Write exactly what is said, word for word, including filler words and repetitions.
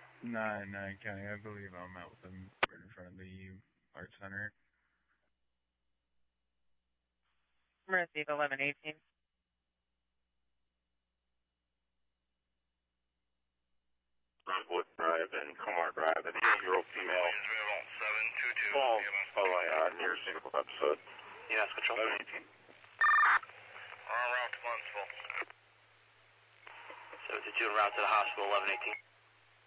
nine nine County, I believe I'm out with them right in front of the Art Center. Receive eleven eighteen. Brentwood Drive and Comar Drive, an eight-year-old female. Fall, following a near single episode. Yes, control. eleven eighteen. On route to Munsville. seventy-two en route to the hospital, eleven eighteen.